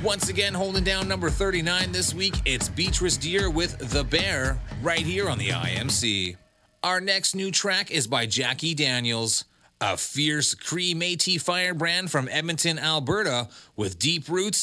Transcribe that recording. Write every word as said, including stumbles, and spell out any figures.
Once again, holding down number thirty-nine this week, it's Beatrice Deer with The Bear, right here on the I M C. Our next new track is by Jackie Daniels, a fierce Cree Métis firebrand from Edmonton, Alberta, with deep roots